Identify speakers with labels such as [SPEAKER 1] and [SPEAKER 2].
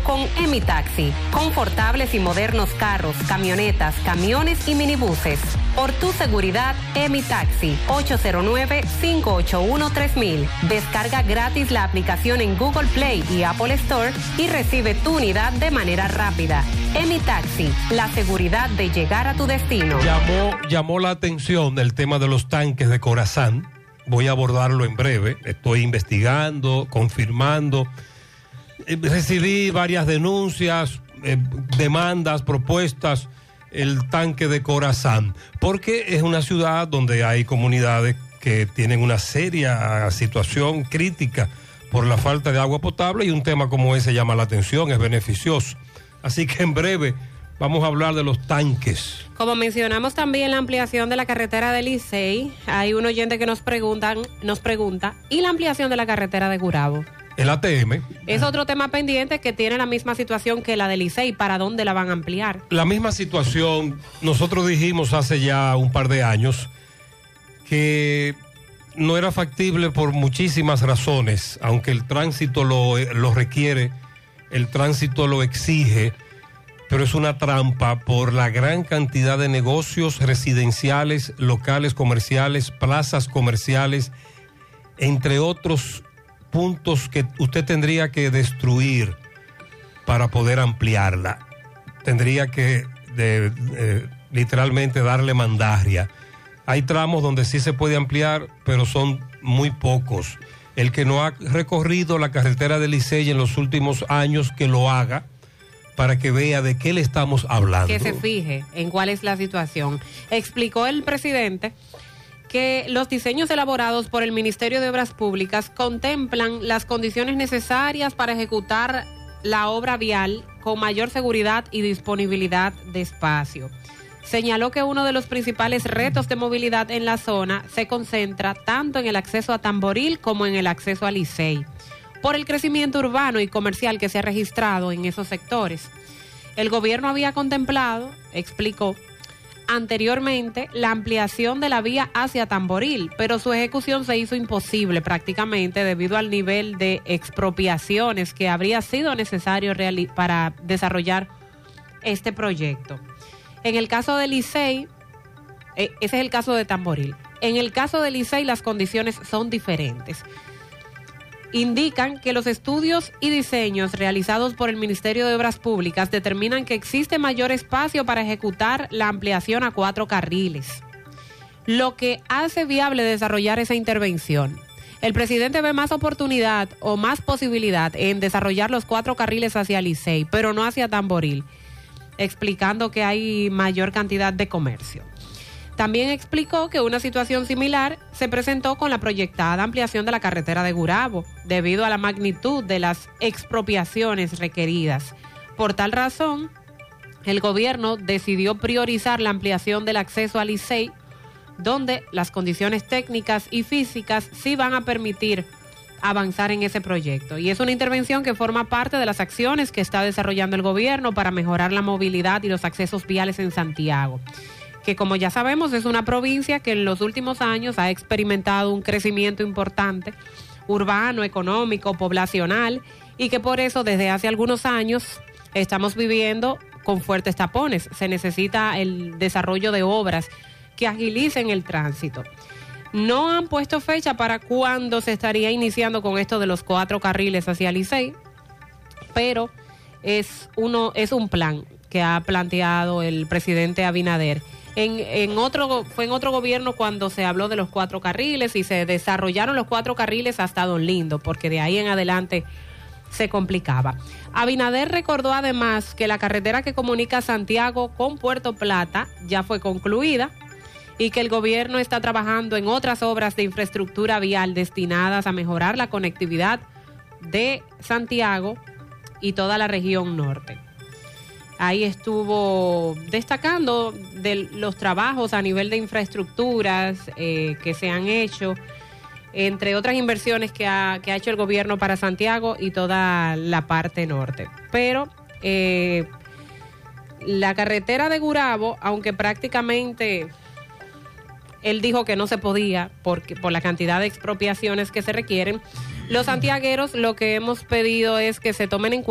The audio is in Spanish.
[SPEAKER 1] con EmiTaxi. Confortables y modernos carros, camionetas, camiones y minibuses. Por tu seguridad, EmiTaxi. 809-581-3000. Descarga gratis la aplicación en Google Play y Apple Store y recibe tu unidad de manera rápida. EmiTaxi, la seguridad de llegar a tu destino.
[SPEAKER 2] Llamó la atención el tema de los tanques de Corazán. Voy a abordarlo en breve. Estoy investigando, confirmando. Recibí varias denuncias, demandas, propuestas, el tanque de Corazán, porque es una ciudad donde hay comunidades que tienen una seria situación crítica por la falta de agua potable, y un tema como ese llama la atención, es beneficioso. Así que en breve vamos a hablar de los tanques.
[SPEAKER 3] Como mencionamos también la ampliación de la carretera de Licey, hay un oyente que nos pregunta, ¿y la ampliación de la carretera de Gurabo?
[SPEAKER 2] El ATM.
[SPEAKER 3] Es otro tema pendiente que tiene la misma situación que la de Licey. ¿Para dónde la van a ampliar?
[SPEAKER 2] La misma situación. Nosotros dijimos hace ya un par de años que no era factible por muchísimas razones, aunque el tránsito lo requiere, el tránsito lo exige, pero es una trampa por la gran cantidad de negocios residenciales, locales comerciales, plazas comerciales, entre otros puntos que usted tendría que destruir para poder ampliarla. Tendría que literalmente darle mandaria. Hay tramos donde sí se puede ampliar, pero son muy pocos. El que no ha recorrido la carretera de Licey en los últimos años, que lo haga, para que vea de qué le estamos hablando.
[SPEAKER 3] Que se fije en cuál es la situación. Explicó el presidente que los diseños elaborados por el Ministerio de Obras Públicas contemplan las condiciones necesarias para ejecutar la obra vial con mayor seguridad y disponibilidad de espacio. Señaló que uno de los principales retos de movilidad en la zona se concentra tanto en el acceso a Tamboril como en el acceso a Licey, por el crecimiento urbano y comercial que se ha registrado en esos sectores. El gobierno había contemplado, explicó, anteriormente la ampliación de la vía hacia Tamboril, pero su ejecución se hizo imposible prácticamente debido al nivel de expropiaciones que habría sido necesario para desarrollar este proyecto. En el caso de Licey, ese es el caso de Tamboril. En el caso de Licey las condiciones son diferentes. Indican que los estudios y diseños realizados por el Ministerio de Obras Públicas determinan que existe mayor espacio para ejecutar la ampliación a 4 carriles, lo que hace viable desarrollar esa intervención. El presidente ve más oportunidad o más posibilidad en desarrollar los 4 carriles hacia Licey, pero no hacia Tamboril, explicando que hay mayor cantidad de comercio. También explicó que una situación similar se presentó con la proyectada ampliación de la carretera de Gurabo, debido a la magnitud de las expropiaciones requeridas. Por tal razón, el gobierno decidió priorizar la ampliación del acceso a Licey, donde las condiciones técnicas y físicas sí van a permitir avanzar en ese proyecto. Y es una intervención que forma parte de las acciones que está desarrollando el gobierno para mejorar la movilidad y los accesos viales en Santiago, que como ya sabemos es una provincia que en los últimos años ha experimentado un crecimiento importante, urbano, económico, poblacional, y que por eso desde hace algunos años estamos viviendo con fuertes tapones. Se necesita el desarrollo de obras que agilicen el tránsito. No han puesto fecha para cuándo se estaría iniciando con esto de los 4 carriles hacia Licey, pero es un plan que ha planteado el presidente Abinader. Fue en otro gobierno cuando se habló de los 4 carriles y se desarrollaron los 4 carriles hasta Don Lindo, porque de ahí en adelante se complicaba. Abinader recordó además que la carretera que comunica Santiago con Puerto Plata ya fue concluida y que el gobierno está trabajando en otras obras de infraestructura vial destinadas a mejorar la conectividad de Santiago y toda la región norte. Ahí estuvo destacando de los trabajos a nivel de infraestructuras que se han hecho, entre otras inversiones que ha hecho el gobierno para Santiago y toda la parte norte. Pero la carretera de Gurabo, aunque prácticamente él dijo que no se podía por la cantidad de expropiaciones que se requieren, los santiagueros lo que hemos pedido es que se tomen en cuenta